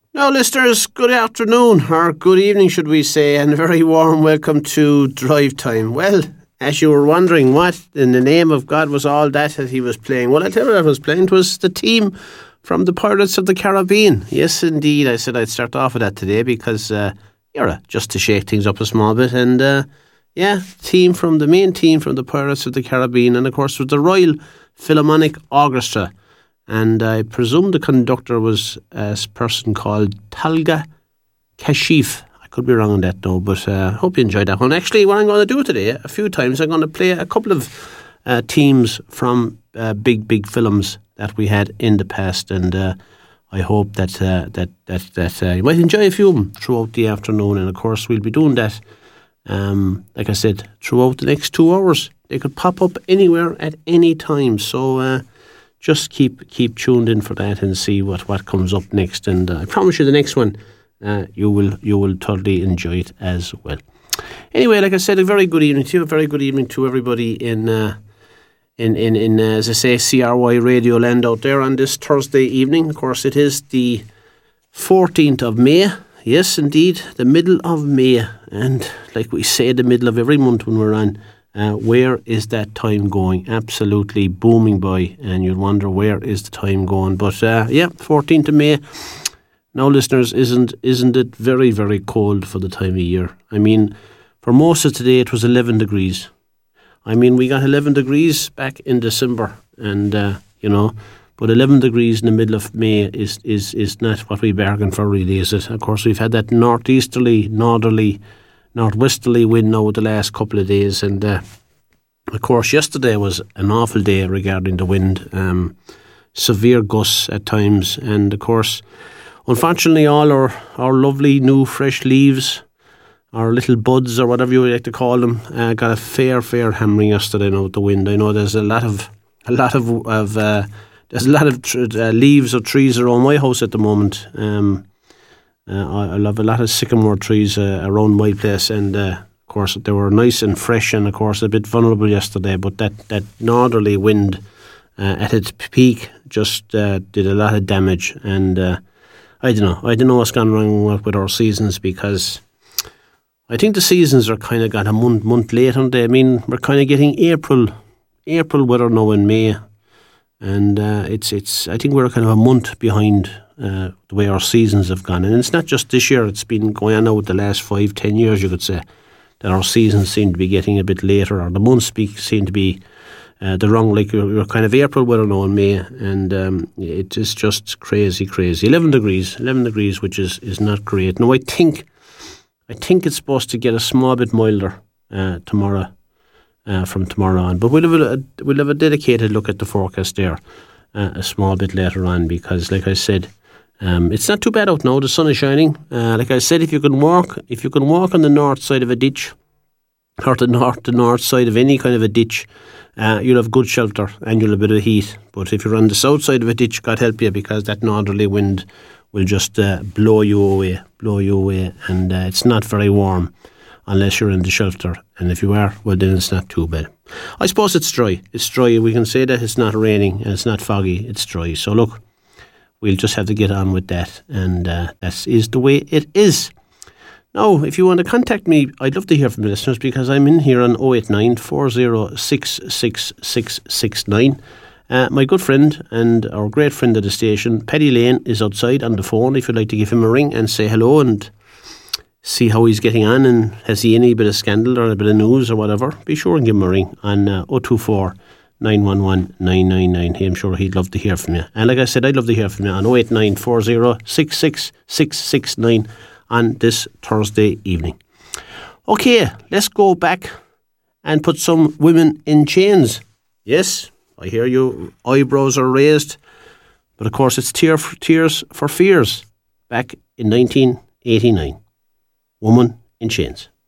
Now, listeners, good afternoon, or good evening, should we say, and a very warm welcome to Drive Time. Well, as you were wondering, what in the name of God was all that he was playing? Well, I'll tell you what I was playing. It was the team from the Pirates of the Caribbean. Yes, indeed. I said I'd start off with that today because, just to shake things up a small bit. And, the main team from the Pirates of the Caribbean. And, of course, with the Royal Philharmonic Orchestra. And I presume the conductor was a person called Talga Kashif. I could be wrong on that though, but I hope you enjoyed that one. Actually, what I'm going to do today, a few times, I'm going to play a couple of teams from big films that we had in the past, and I hope that you might enjoy a few of them throughout the afternoon. And of course, we'll be doing that, like I said, throughout the next 2 hours. They could pop up anywhere at any time, so just keep tuned in for that and see what comes up next. And I promise you, the next one you will totally enjoy it as well. Anyway, like I said, a very good evening to you. A very good evening to everybody in as I say, CRY Radio Land out there on this Thursday evening. Of course, it is the 14th of May. Yes, indeed, the middle of May, and like we say, the middle of every month when we're on. Where is that time going? Absolutely booming by, and you'll wonder where is the time going. But 14th of May. Now, listeners, isn't it very, very cold for the time of year? I mean, for most of today it was 11 degrees. I mean, we got 11 degrees back in December, and but 11 degrees in the middle of May is not what we bargained for, really, is it? Of course, we've had that northeasterly, northwesterly wind now the last couple of days, and of course yesterday was an awful day regarding the wind, severe gusts at times, and of course unfortunately all our lovely new fresh leaves, our little buds or whatever you like to call them, got a fair hammering yesterday now with the wind. I know there's a lot of leaves or trees around my house at the moment. I love a lot of sycamore trees around my place, and of course they were nice and fresh, and of course a bit vulnerable yesterday, but that northerly wind at its peak just did a lot of damage. And I don't know what's gone wrong with our seasons, because I think the seasons are kind of got a month late, aren't they? I mean, we're kind of getting April weather now in May, and it's I think we're kind of a month behind the way our seasons have gone. And it's not just this year, it's been going on now with the last 5-10 years, you could say, that our seasons seem to be getting a bit later, or the months seem to be the wrong, like you're kind of April weather now in May, and it is just crazy. 11 degrees, which is not great. Now I think it's supposed to get a small bit milder tomorrow, from tomorrow on, but we'll have a dedicated look at the forecast there a small bit later on, because like I said, it's not too bad out now. The sun is shining. Like I said, if you can walk on the north side of a ditch, or the north side of any kind of a ditch, you'll have good shelter and you'll have a bit of heat. But if you're on the south side of a ditch, God help you, because that northerly wind will just blow you away, and it's not very warm unless you're in the shelter. And if you are, well, then it's not too bad. I suppose it's dry. We can say that it's not raining and it's not foggy. It's dry. So look, we'll just have to get on with that, and that is the way it is. Now, if you want to contact me, I'd love to hear from the listeners, because I'm in here on 089 40 66669. My good friend and our great friend of the station, Paddy Lane, is outside on the phone. If you'd like to give him a ring and say hello and see how he's getting on, and has he any bit of scandal or a bit of news or whatever, be sure and give him a ring on 024 911 999. I'm sure he'd love to hear from you. And like I said, I'd love to hear from you on 089 40 66669 on this Thursday evening. Okay, let's go back and put some Women in Chains. Yes, I hear you eyebrows are raised, but of course it's Tears for Fears back in 1989. Woman in Chains.